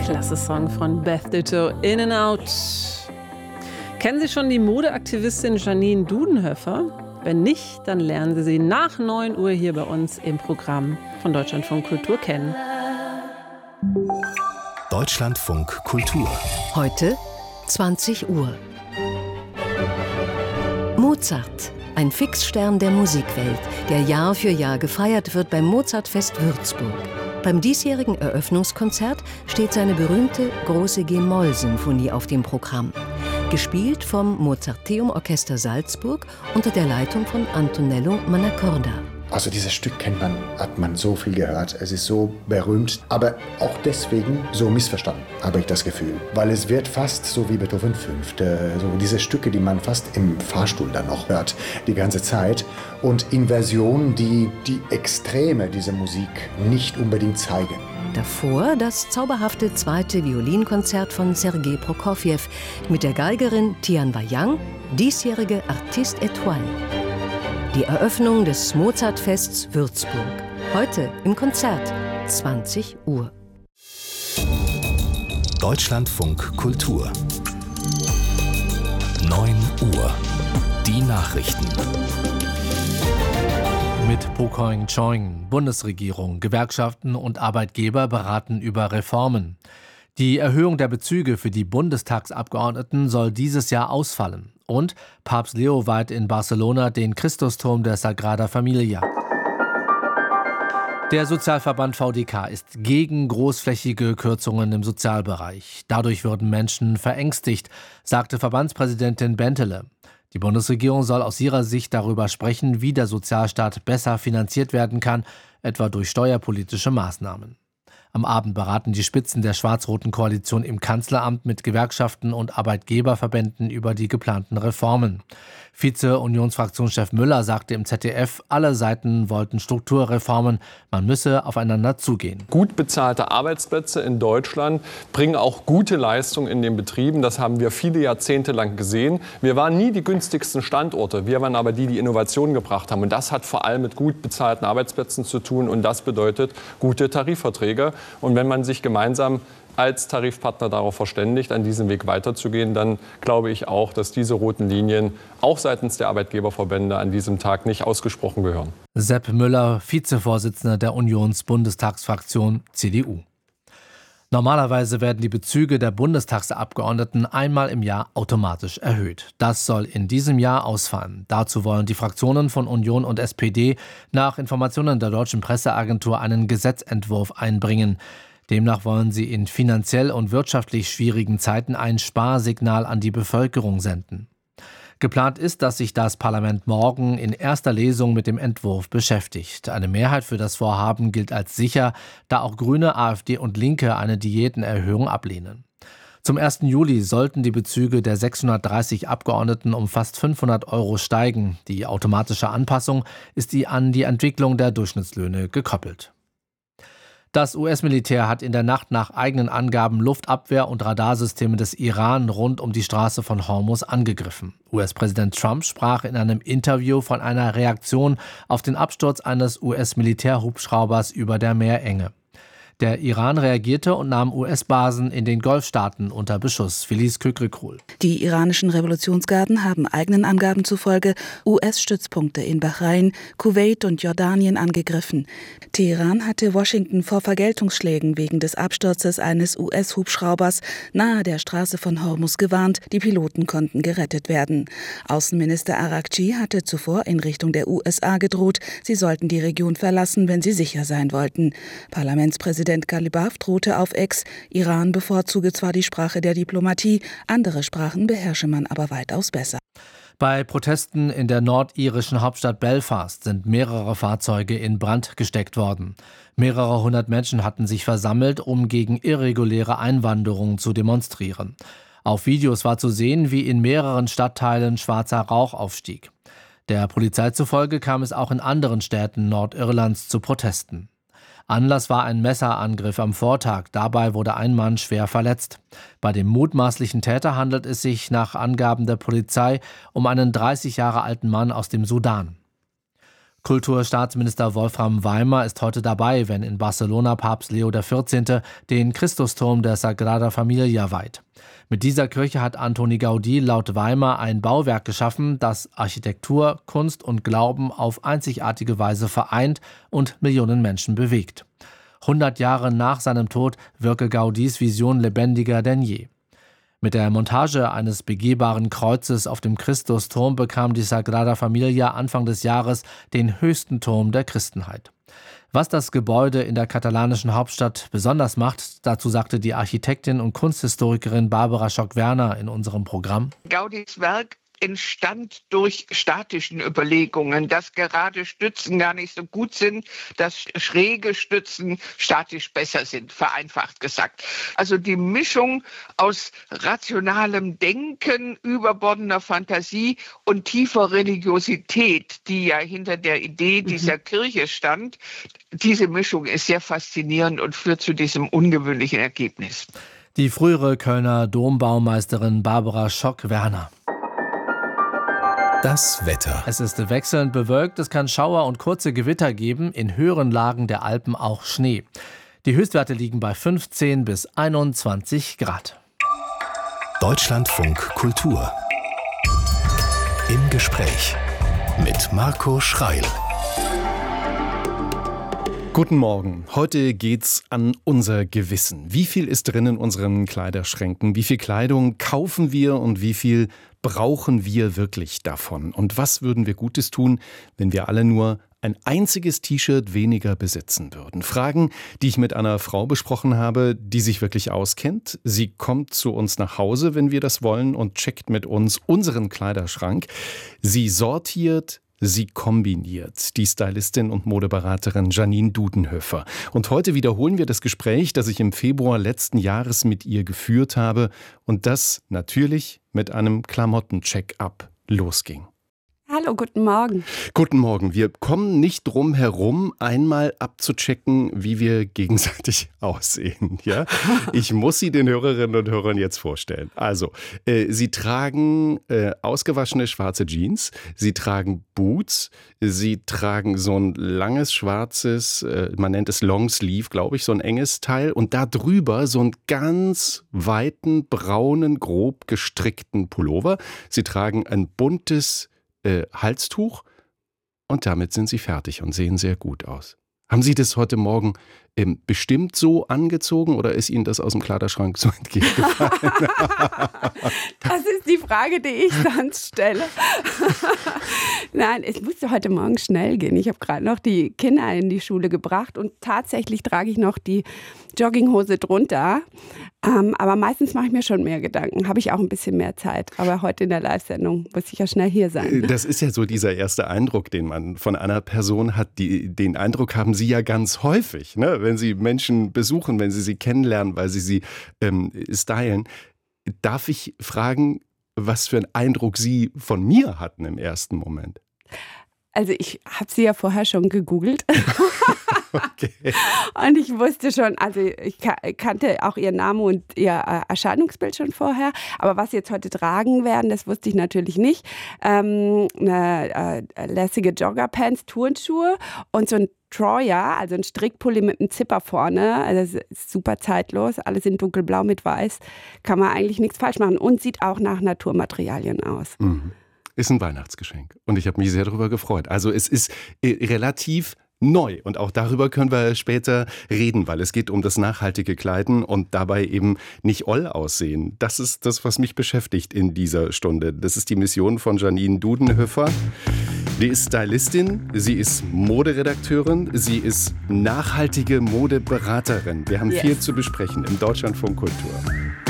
Klasse Song von Beth Ditto, In and Out. Kennen Sie schon die Modeaktivistin Janine Dudenhöfer? Wenn nicht, dann lernen Sie sie nach 9 Uhr hier bei uns im Programm von Deutschlandfunk Kultur kennen. Deutschlandfunk Kultur. Heute 20 Uhr. Mozart, ein Fixstern der Musikwelt, der Jahr für Jahr gefeiert wird beim Mozartfest Würzburg. Beim diesjährigen Eröffnungskonzert steht seine berühmte große G-Moll-Sinfonie auf dem Programm. Gespielt vom Mozarteum Orchester Salzburg unter der Leitung von Antonello Mannacorda. Also dieses Stück hat man so viel gehört, es ist so berühmt, aber auch deswegen so missverstanden, habe ich das Gefühl. Weil es wird fast so wie Beethoven 5, so diese Stücke, die man fast im Fahrstuhl dann noch hört, die ganze Zeit. Und in Versionen, die Extreme dieser Musik nicht unbedingt zeigen. Davor das zauberhafte zweite Violinkonzert von Sergei Prokofjew mit der Geigerin Tian Wang, diesjährige Artiste Étoile. Die Eröffnung des Mozartfests Würzburg. Heute im Konzert, 20 Uhr. Deutschlandfunk Kultur. 9 Uhr. Die Nachrichten. Mit Po Keung-cheung. Bundesregierung, Gewerkschaften und Arbeitgeber beraten über Reformen. Die Erhöhung der Bezüge für die Bundestagsabgeordneten soll dieses Jahr ausfallen. Und Papst Leo weiht in Barcelona den Christusturm der Sagrada Familia. Der Sozialverband VDK ist gegen großflächige Kürzungen im Sozialbereich. Dadurch würden Menschen verängstigt, sagte Verbandspräsidentin Bentele. Die Bundesregierung soll aus ihrer Sicht darüber sprechen, wie der Sozialstaat besser finanziert werden kann, etwa durch steuerpolitische Maßnahmen. Am Abend beraten die Spitzen der schwarz-roten Koalition im Kanzleramt mit Gewerkschaften und Arbeitgeberverbänden über die geplanten Reformen. Vize-Unionsfraktionschef Müller sagte im ZDF, alle Seiten wollten Strukturreformen, man müsse aufeinander zugehen. Gut bezahlte Arbeitsplätze in Deutschland bringen auch gute Leistung in den Betrieben. Das haben wir viele Jahrzehnte lang gesehen. Wir waren nie die günstigsten Standorte, wir waren aber die Innovationen gebracht haben. Und das hat vor allem mit gut bezahlten Arbeitsplätzen zu tun und das bedeutet gute Tarifverträge. Und wenn man sich gemeinsam als Tarifpartner darauf verständigt, an diesem Weg weiterzugehen, dann glaube ich auch, dass diese roten Linien auch seitens der Arbeitgeberverbände an diesem Tag nicht ausgesprochen gehören. Sepp Müller, Vizevorsitzender der Unions-Bundestagsfraktion CDU. Normalerweise werden die Bezüge der Bundestagsabgeordneten einmal im Jahr automatisch erhöht. Das soll in diesem Jahr ausfallen. Dazu wollen die Fraktionen von Union und SPD nach Informationen der Deutschen Presseagentur einen Gesetzentwurf einbringen. Demnach wollen sie in finanziell und wirtschaftlich schwierigen Zeiten ein Sparsignal an die Bevölkerung senden. Geplant ist, dass sich das Parlament morgen in erster Lesung mit dem Entwurf beschäftigt. Eine Mehrheit für das Vorhaben gilt als sicher, da auch Grüne, AfD und Linke eine Diätenerhöhung ablehnen. Zum 1. Juli sollten die Bezüge der 630 Abgeordneten um fast 500 € steigen. Die automatische Anpassung ist an die Entwicklung der Durchschnittslöhne gekoppelt. Das US-Militär hat in der Nacht nach eigenen Angaben Luftabwehr- und Radarsysteme des Iran rund um die Straße von Hormuz angegriffen. US-Präsident Trump sprach in einem Interview von einer Reaktion auf den Absturz eines US-Militärhubschraubers über der Meerenge. Der Iran reagierte und nahm US-Basen in den Golfstaaten unter Beschuss. Felice Kökrikul. Die iranischen Revolutionsgarden haben eigenen Angaben zufolge US-Stützpunkte in Bahrain, Kuwait und Jordanien angegriffen. Teheran hatte Washington vor Vergeltungsschlägen wegen des Absturzes eines US-Hubschraubers nahe der Straße von Hormuz gewarnt. Die Piloten konnten gerettet werden. Außenminister Araghchi hatte zuvor in Richtung der USA gedroht, sie sollten die Region verlassen, wenn sie sicher sein wollten. Parlamentspräsident Galibaf drohte auf Ex, Iran bevorzuge zwar die Sprache der Diplomatie, andere Sprachen beherrsche man aber weitaus besser. Bei Protesten in der nordirischen Hauptstadt Belfast sind mehrere Fahrzeuge in Brand gesteckt worden. Mehrere hundert Menschen hatten sich versammelt, um gegen irreguläre Einwanderung zu demonstrieren. Auf Videos war zu sehen, wie in mehreren Stadtteilen schwarzer Rauch aufstieg. Der Polizei zufolge kam es auch in anderen Städten Nordirlands zu Protesten. Anlass war ein Messerangriff am Vortag. Dabei wurde ein Mann schwer verletzt. Bei dem mutmaßlichen Täter handelt es sich nach Angaben der Polizei um einen 30 Jahre alten Mann aus dem Sudan. Kulturstaatsminister Wolfram Weimar ist heute dabei, wenn in Barcelona Papst Leo XIV. Den Christusturm der Sagrada Familia weiht. Mit dieser Kirche hat Antoni Gaudí laut Weimar ein Bauwerk geschaffen, das Architektur, Kunst und Glauben auf einzigartige Weise vereint und Millionen Menschen bewegt. 100 Jahre nach seinem Tod wirke Gaudís Vision lebendiger denn je. Mit der Montage eines begehbaren Kreuzes auf dem Christusturm bekam die Sagrada Familia Anfang des Jahres den höchsten Turm der Christenheit. Was das Gebäude in der katalanischen Hauptstadt besonders macht, dazu sagte die Architektin und Kunsthistorikerin Barbara Schock-Werner in unserem Programm. Gaudís Werk entstand durch statischen Überlegungen, dass gerade Stützen gar nicht so gut sind, dass schräge Stützen statisch besser sind, vereinfacht gesagt. Also die Mischung aus rationalem Denken, überbordener Fantasie und tiefer Religiosität, die ja hinter der Idee dieser Kirche stand, diese Mischung ist sehr faszinierend und führt zu diesem ungewöhnlichen Ergebnis. Die frühere Kölner Dombaumeisterin Barbara Schock-Werner. Das Wetter. Es ist wechselnd bewölkt, es kann Schauer und kurze Gewitter geben, in höheren Lagen der Alpen auch Schnee. Die Höchstwerte liegen bei 15 bis 21 Grad. Deutschlandfunk Kultur. Im Gespräch mit Marco Schreil. Guten Morgen. Heute geht's an unser Gewissen. Wie viel ist drin in unseren Kleiderschränken? Wie viel Kleidung kaufen wir und wie viel brauchen wir wirklich davon? Und was würden wir Gutes tun, wenn wir alle nur ein einziges T-Shirt weniger besitzen würden? Fragen, die ich mit einer Frau besprochen habe, die sich wirklich auskennt. Sie kommt zu uns nach Hause, wenn wir das wollen, und checkt mit uns unseren Kleiderschrank. Sie sortiert, sie kombiniert, die Stylistin und Modeberaterin Janine Dudenhöfer. Und heute wiederholen wir das Gespräch, das ich im Februar letzten Jahres mit ihr geführt habe und das natürlich mit einem Klamotten-Check-up losging. Hallo, guten Morgen. Guten Morgen. Wir kommen nicht drum herum, einmal abzuchecken, wie wir gegenseitig aussehen. Ja? Ich muss sie den Hörerinnen und Hörern jetzt vorstellen. Also, Sie tragen ausgewaschene schwarze Jeans, Sie tragen Boots, Sie tragen so ein langes schwarzes, man nennt es Longsleeve, glaube ich, so ein enges Teil und da drüber so einen ganz weiten, braunen, grob gestrickten Pullover. Sie tragen ein buntes Halstuch und damit sind Sie fertig und sehen sehr gut aus. Haben Sie das heute Morgen bestimmt so angezogen oder ist Ihnen das aus dem Kleiderschrank so entgegengefallen? Das ist die Frage, die ich sonst stelle. Nein, es musste heute Morgen schnell gehen. Ich habe gerade noch die Kinder in die Schule gebracht und tatsächlich trage ich noch die Jogginghose drunter. Aber meistens mache ich mir schon mehr Gedanken, habe ich auch ein bisschen mehr Zeit. Aber heute in der Live-Sendung muss ich ja schnell hier sein. Das ist ja so dieser erste Eindruck, den man von einer Person hat. Den Eindruck haben Sie ja ganz häufig, ne? Wenn Sie Menschen besuchen, wenn Sie sie kennenlernen, weil Sie sie stylen. Darf ich fragen, was für einen Eindruck Sie von mir hatten im ersten Moment? Also ich habe sie ja vorher schon gegoogelt. Okay. Und ich wusste schon, also ich kannte auch ihren Namen und ihr Erscheinungsbild schon vorher. Aber was sie jetzt heute tragen werden, das wusste ich natürlich nicht. Eine lässige Joggerpants, Turnschuhe und so ein Troyer, also ein Strickpulli mit einem Zipper vorne. Also das ist super zeitlos. Alles in dunkelblau mit weiß. Kann man eigentlich nichts falsch machen. Und sieht auch nach Naturmaterialien aus. Mhm. Ist ein Weihnachtsgeschenk. Und ich habe mich sehr darüber gefreut. Also es ist relativ neu. Und auch darüber können wir später reden, weil es geht um das nachhaltige Kleiden und dabei eben nicht oll aussehen. Das ist das, was mich beschäftigt in dieser Stunde. Das ist die Mission von Janine Dudenhöfer. Sie ist Stylistin, sie ist Moderedakteurin, sie ist nachhaltige Modeberaterin. Wir haben viel zu besprechen im Deutschlandfunk Kultur.